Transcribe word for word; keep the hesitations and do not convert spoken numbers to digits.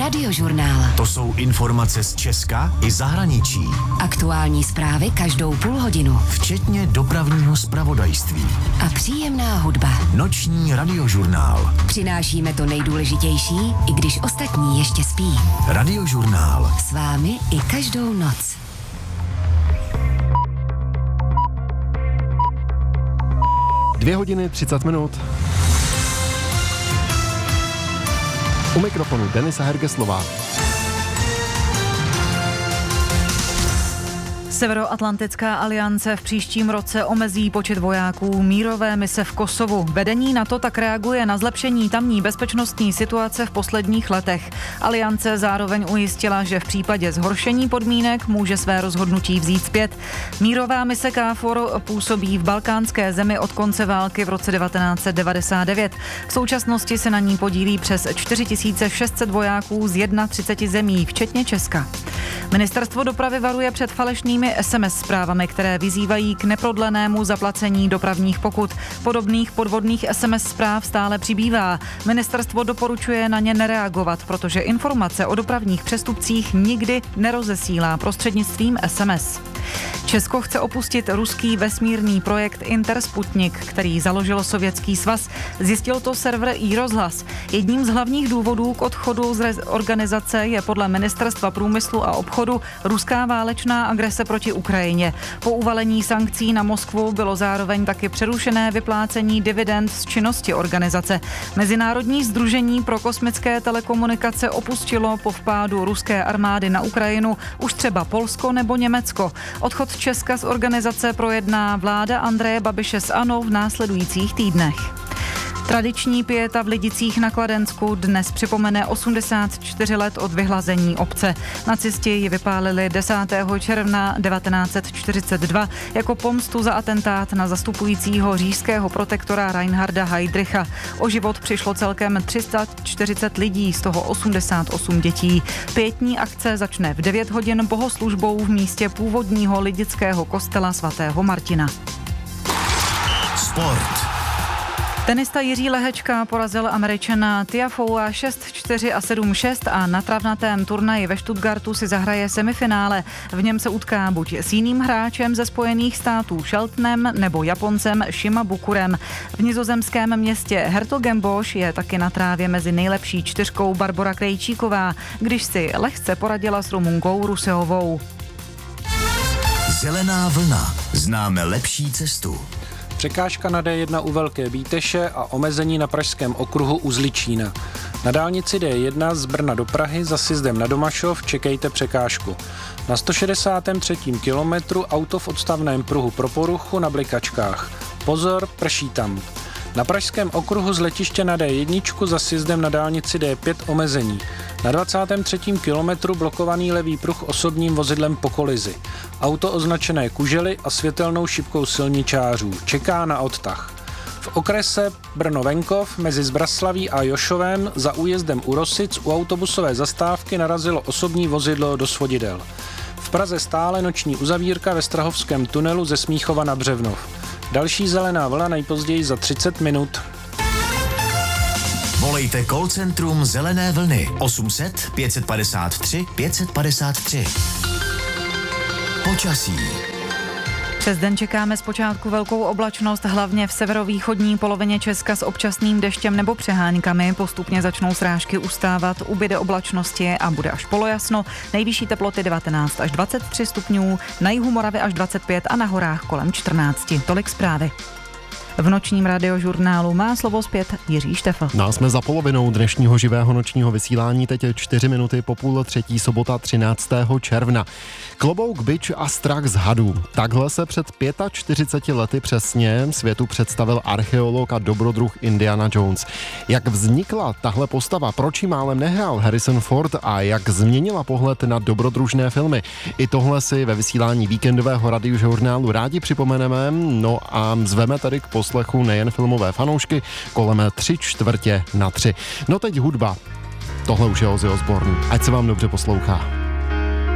Radiožurnál. To jsou informace z Česka i zahraničí. Aktuální zprávy každou půl hodinu. Včetně dopravního zpravodajství. A příjemná hudba. Noční radiožurnál. Přinášíme to nejdůležitější, i když ostatní ještě spí. Radiožurnál. S vámi i každou noc. Dvě hodiny třicet minut. U mikrofonu Denisa Hergeslová. Severoatlantická aliance v příštím roce omezí počet vojáků mírové mise v Kosovu. Vedení NATO tak reaguje na zlepšení tamní bezpečnostní situace v posledních letech. Aliance zároveň ujistila, že v případě zhoršení podmínek může své rozhodnutí vzít zpět. Mírová mise KFOR působí v balkánské zemi od konce války v roce devatenáct set devadesát devět. V současnosti se na ní podílí přes čtyři tisíce šest set vojáků z třicet jedna zemí, včetně Česka. Ministerstvo dopravy varuje před falešnými es em es zprávami, které vyzývají k neprodlenému zaplacení dopravních pokut. Podobných podvodných es em es zpráv stále přibývá. Ministerstvo doporučuje na ně nereagovat, protože informace o dopravních přestupcích nikdy nerozesílá prostřednictvím es em es. Česko chce opustit ruský vesmírný projekt Intersputnik, který založil Sovětský svaz. Zjistil to server iRozhlas. Jedním z hlavních důvodů k odchodu z organizace je podle Ministerstva průmyslu a obchodu ruská válečná agrese proti Ukrajině. Po uvalení sankcí na Moskvu bylo zároveň taky přerušené vyplácení dividend z činnosti organizace. Mezinárodní sdružení pro kosmické telekomunikace opustilo po vpádu ruské armády na Ukrajinu už třeba Polsko nebo Německo. Odchod Česka z organizace projedná vláda Andreje Babiše s ANO v následujících týdnech. Tradiční pieta v Lidicích na Kladensku dnes připomene osmdesát čtyři let od vyhlazení obce. Nacisti ji vypálili desátého června devatenáct set čtyřicet dva jako pomstu za atentát na zastupujícího říšského protektora Reinharda Heydricha. O život přišlo celkem tři sta čtyřicet lidí, z toho osmdesát osm dětí. Pietní akce začne v devět hodin bohoslužbou v místě původního lidického kostela svatého Martina. Sport. Tenista Jiří Lehečka porazil Američana Tiafoea šest čtyři a sedm šest a na travnatém turnaji ve Stuttgartu si zahraje semifinále. V něm se utká buď s jiným hráčem ze Spojených států Sheltonem nebo Japoncem Shimabukurem. V nizozemském městě Hertogenbosch je taky na trávě mezi nejlepší čtyřkou Barbora Krejčíková, když si lehce poradila s Rumunkou Ruseovou. Zelená vlna. Známe lepší cestu. Překážka na dé jedna u Velké Bíteše a omezení na pražském okruhu u Zličína. Na dálnici dé jedna z Brna do Prahy za sjezdem na Domašov čekejte překážku. Na sto šedesátém třetím kilometru auto v odstavném pruhu pro poruchu na blikačkách. Pozor, prší tam. Na pražském okruhu z letiště na dé jedna za sjezdem na dálnici dé pět omezení. Na dvacátém třetím kilometru blokovaný levý pruh osobním vozidlem po kolizi. Auto označené kužely a světelnou šipkou silničářů. Čeká na odtah. V okrese Brno-Venkov mezi Zbraslaví a Jošovem za újezdem u Rosic u autobusové zastávky narazilo osobní vozidlo do svodidel. V Praze stále noční uzavírka ve Strahovském tunelu ze Smíchova na Břevnov. Další zelená vlna nejpozději za třicet minut. Volejte call centrum Zelené vlny osm set pět padesát tři pět padesát tři. Počasí. Přes den čekáme zpočátku velkou oblačnost, hlavně v severovýchodní polovině Česka s občasným deštěm nebo přeháňkami. Postupně začnou srážky ustávat, ubyde oblačnosti a bude až polojasno. Nejvyšší teploty devatenáct až dvacet tři stupňů, na jihu Moravy až dvacet pět a na horách kolem čtrnáct. Tolik zprávy. V nočním radiožurnálu má slovo zpět Jiří Štefl. No a jsme za polovinou dnešního živého nočního vysílání, teď je čtyři minuty po půl třetí, sobota třináctého června. Klobouk, bič a strach z hadů. Takhle se před čtyřiceti pěti lety přesně světu představil archeolog a dobrodruh Indiana Jones. Jak vznikla tahle postava, proč ji málem nehrál Harrison Ford a jak změnila pohled na dobrodružné filmy. I tohle si ve vysílání víkendového radiožurnálu rádi připomeneme, no a zveme tady k poslechu nejen filmové fanoušky kolem tři čtvrtě na tři. No teď hudba. Tohle už je Ozzy Osbourne. Ať se vám dobře poslouchá.